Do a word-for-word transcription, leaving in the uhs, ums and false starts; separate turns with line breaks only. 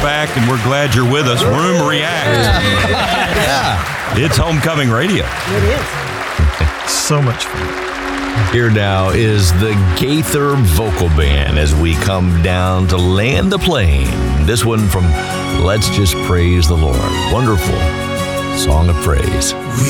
back, and we're glad you're with us. Room React.
Yeah. yeah.
It's homecoming radio.
It is.
So much fun.
Here now is the Gaither Vocal Band as we come down to land the plane. This one from Let's Just Praise the Lord. Wonderful song of praise.
We